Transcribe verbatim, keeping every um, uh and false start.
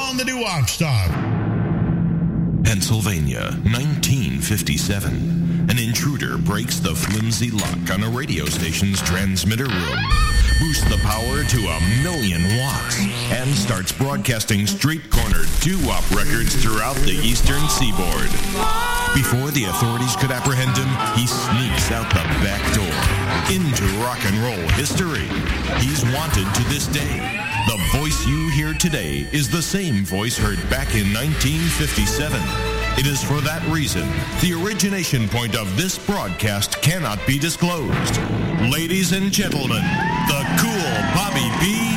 on the new Watchdog. Pennsylvania, nineteen fifty-seven. An intruder breaks the flimsy lock on a radio station's transmitter room, boosts the power to a million watts, and starts broadcasting street-cornered doo-wop records throughout the eastern seaboard. Before the authorities could apprehend him, he sneaks out the back door into rock and roll history. He's wanted to this day. The voice you hear today is the same voice heard back in nineteen fifty-seven. It is for that reason the origination point of this broadcast cannot be disclosed. Ladies and gentlemen, the cool Bobby B.